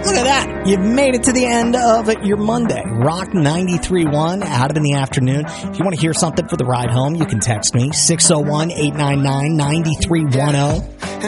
Look at that. You've made it to the end of your Monday. Rock 93.1, Adam in the Afternoon. If you want to hear something for the ride home, you can text me, 601-899-9310.